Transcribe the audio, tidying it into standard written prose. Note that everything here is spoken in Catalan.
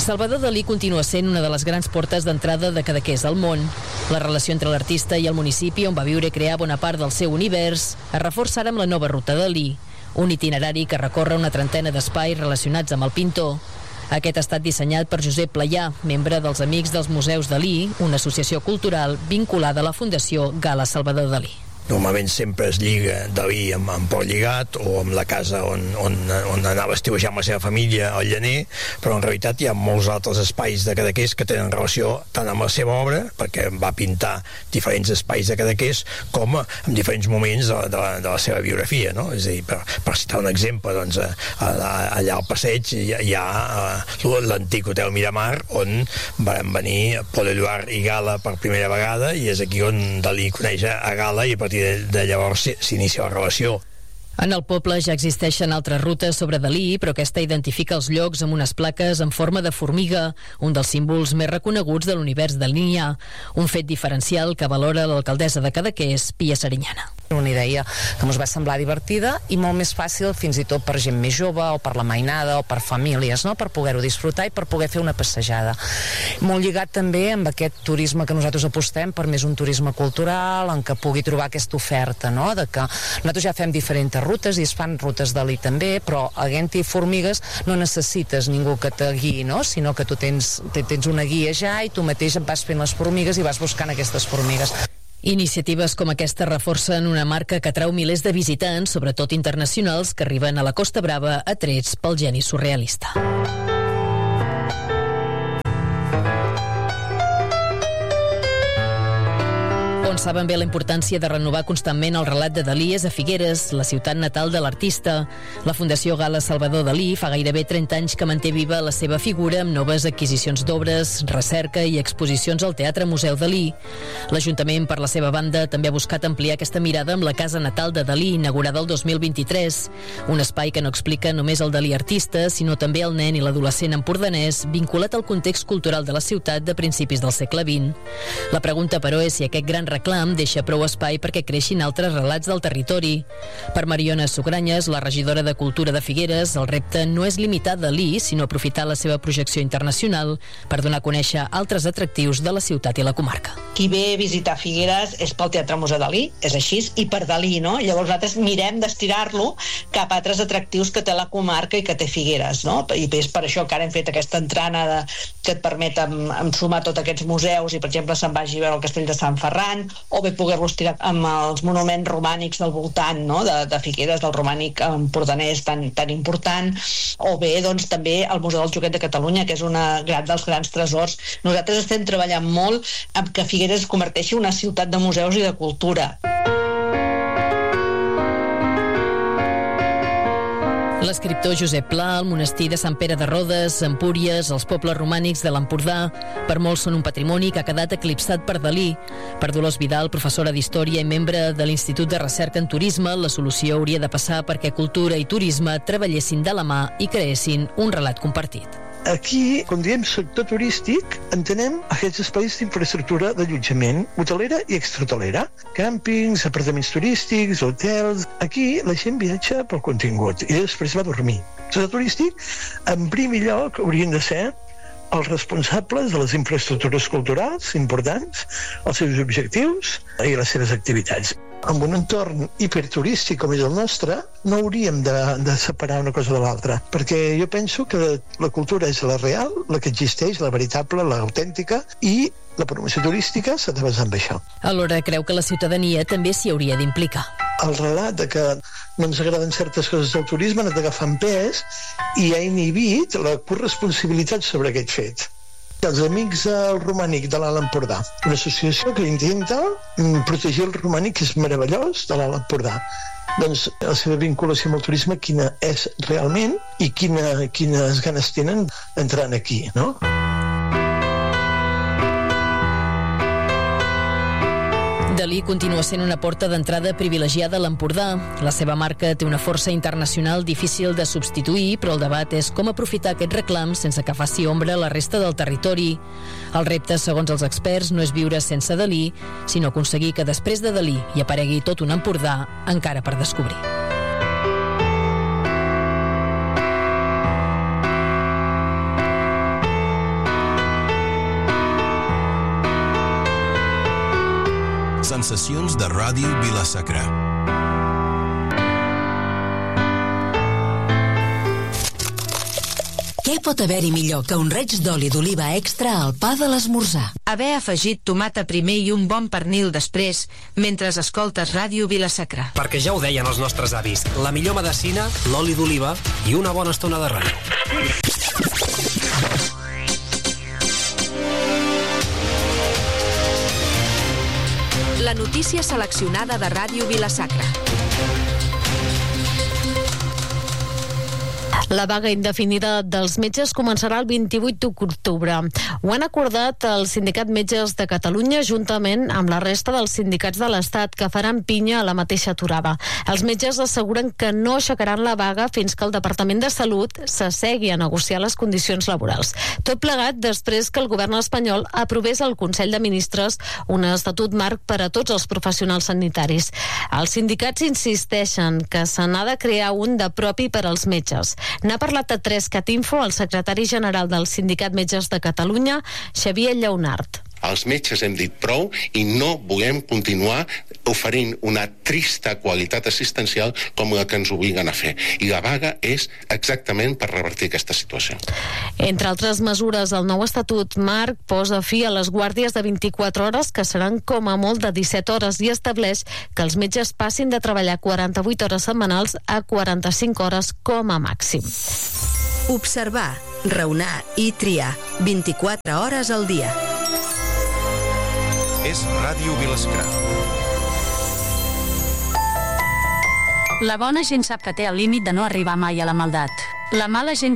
Salvador Dalí continua sent una de les grans portes d'entrada de Cadaqués al món. La relació entre l'artista i el municipi on va viure i crear bona part del seu univers es reforça ara amb la nova ruta Dalí, un itinerari que recorre una trentena d'espais relacionats amb el pintor. Aquest ha estat dissenyat per Josep Playà, membre dels Amics dels Museus Dalí, una associació cultural vinculada a la Fundació Gala Salvador Dalí. Normalment sempre es lliga Dalí amb Port Lligat o amb la casa on anava a estiuejar amb la seva família al Llaner, però en realitat hi ha molts altres espais de Cadaqués que tenen relació tant amb la seva obra, perquè va pintar diferents espais de Cadaqués, com en diferents moments de la seva biografia, no? És a dir, per citar un exemple, doncs, allà al passeig hi ha l'antic Hotel Miramar, on van venir Pol Éluard i Gala per primera vegada, i és aquí on Dalí coneix a Gala, i a partir de llavors s'inicia la relació. En el poble ja existeixen altres rutes sobre Dalí, però aquesta identifica els llocs amb unes plaques en forma de formiga, un dels símbols més reconeguts de l'univers dalinià, un fet diferencial que valora l'alcaldessa de Cadaqués, Pia Serinyana. Una idea que ens va semblar divertida i molt més fàcil fins i tot per gent més jove o per la mainada o per famílies, no? Per poder-ho disfrutar i per poder fer una passejada. Molt lligat també amb aquest turisme que nosaltres apostem per més un turisme cultural, en què pugui trobar aquesta oferta, no? De que nosaltres ja fem diferents rutes i es fan rutes Dalí també, però a Gente i Formigues no necessites ningú que te guiï, no? Sinó que tu tens una guia ja i tu mateix vas fent les formigues i vas buscant aquestes formigues. Iniciatives com aquesta reforcen una marca que atrau milers de visitants, sobretot internacionals, que arriben a la Costa Brava atrets pel geni surrealista. On saben bé la importància de renovar constantment el relat de Dalí és a Figueres, la ciutat natal de l'artista. La Fundació Gala Salvador Dalí fa gairebé 30 anys que manté viva la seva figura amb noves adquisicions d'obres, recerca i exposicions al Teatre Museu Dalí. L'Ajuntament, per la seva banda, també ha buscat ampliar aquesta mirada amb la Casa Natal de Dalí, inaugurada el 2023. Un espai que no explica només el Dalí artista, sinó també el nen i l'adolescent empordanès, vinculat al context cultural de la ciutat de principis del segle XX. La pregunta, però, és si aquest gran reclam deixa prou espai perquè creixin altres relats del territori. Per Mariona Sugranyes, la regidora de Cultura de Figueres, el repte no és limitar Dalí, sinó aprofitar la seva projecció internacional per donar a conèixer altres atractius de la ciutat i la comarca. Qui ve a visitar Figueres és pel Teatre Museu Dalí, és així, i per Dalí, no? Llavors nosaltres mirem d'estirar-lo cap a altres atractius que té la comarca i que té Figueres, no? I és per això que ara hem fet aquesta entrana que et permet sumar tots aquests museus i, per exemple, se'n vagi a veure el Castell de Sant Ferran, o bé poder-los tirar amb els monuments romànics del voltant, no? de Figueres, del romànic empordanès tan important, o bé doncs, també el Museu del Joguet de Catalunya, que és un dels grans tresors. Nosaltres estem treballant molt amb que Figueres es converteixi en una ciutat de museus i de cultura. L'escriptor Josep Pla, el monestir de Sant Pere de Rodes, Empúries, els pobles romànics de l'Empordà, per molts són un patrimoni que ha quedat eclipsat per Dalí. Per Dolors Vidal, professora d'Història i membre de l'Institut de Recerca en Turisme, la solució hauria de passar perquè cultura i turisme treballessin de la mà i creessin un relat compartit. Aquí, quan diem sector turístic, entenem aquests espais d'infraestructura d'allotjament hotelera i extrahotelera. Càmpings, apartaments turístics, hotels... Aquí la gent viatja pel contingut i després va a dormir. El sector turístic, en primer lloc, haurien de ser els responsables de les infraestructures culturals importants, els seus objectius i les seves activitats. En un entorn hiperturístic com és el nostre, no hauríem de separar una cosa de l'altra, perquè jo penso que la cultura és la real, la que existeix, la veritable, l'autèntica, i la promoció turística s'ha de basar en això. Alhora creu que la ciutadania també s'hi hauria d'implicar. El relat de que no ens agraden certes coses del turisme ha anat agafant pes i ha inhibit la corresponsabilitat sobre aquest fet. Els Amics del Romànic de l'Alt Empordà, una associació que intenta protegir el romànic, que és meravellós, de l'Alt Empordà. Doncs la seva vinculació amb el turisme, quina és realment i quines ganes tenen d'entrar aquí, no? Dalí continua sent una porta d'entrada privilegiada a l'Empordà. La seva marca té una força internacional difícil de substituir, però el debat és com aprofitar aquest reclam sense que faci ombra a la resta del territori. El repte, segons els experts, no és viure sense Dalí, sinó aconseguir que després de Dalí hi aparegui tot un Empordà encara per descobrir. Sensacions de Ràdio Vila-sacra. Què pot haver-hi millor que un reig d'oli d'oliva extra al pa de l'esmorzar? Haver afegit tomata primer i un bon pernil després, mentre escoltes Ràdio Vila-sacra. Perquè ja ho deien els nostres avis, la millor medecina, l'oli d'oliva i una bona estona de ràdio. La notícia seleccionada de Ràdio Vila-sacra. La vaga indefinida dels metges començarà el 28 d'octubre. Ho han acordat el Sindicat Metges de Catalunya juntament amb la resta dels sindicats de l'Estat, que faran pinya a la mateixa aturada. Els metges asseguren que no aixecaran la vaga fins que el Departament de Salut s'assegui a negociar les condicions laborals. Tot plegat després que el govern espanyol aprovés al Consell de Ministres un estatut marc per a tots els professionals sanitaris. Els sindicats insisteixen que se n'ha de crear un de propi per als metges. N'ha parlat a 3CatInfo el secretari general del Sindicat Metges de Catalunya, Xavier Lleonart. Els metges hem dit prou i no volem continuar oferint una trista qualitat assistencial com la que ens obliguen a fer. I la vaga és exactament per revertir aquesta situació. Entre altres mesures, el nou estatut marc posa fi a les guàrdies de 24 hores, que seran com a molt de 17 hores, i estableix que els metges passin de treballar 48 hores setmanals a 45 hores com a màxim. Observar, raonar i triar 24 hores al dia. És Ràdio Vila-sacra. La bona gent sap que té el límit de no arribar mai a la maldat. La mala gent